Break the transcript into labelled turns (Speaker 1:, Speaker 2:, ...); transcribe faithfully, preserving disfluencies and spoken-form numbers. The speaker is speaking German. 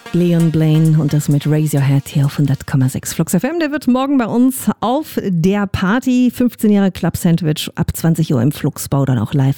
Speaker 1: Leon Blaine und das mit Raise Your Head hier auf hundert Komma sechs Flux F M. Der wird morgen bei uns auf der Party fünfzehn Jahre Club Sandwich ab zwanzig Uhr im Fluxbau dann auch live